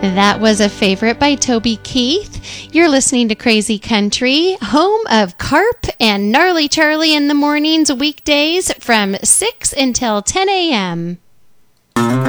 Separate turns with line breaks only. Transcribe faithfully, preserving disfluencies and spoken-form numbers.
That was a favorite by Toby Keith. You're listening to Crazy Country, home of Carp and Gnarly Charlie in the mornings, weekdays from six until ten a.m.